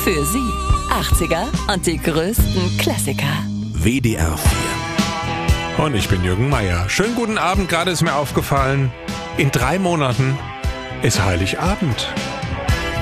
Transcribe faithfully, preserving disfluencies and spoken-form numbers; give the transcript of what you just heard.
Für Sie. achtziger und die größten Klassiker. W D R vier. Und ich bin Jürgen Meier. Schönen guten Abend, gerade ist mir aufgefallen, in drei Monaten ist Heiligabend.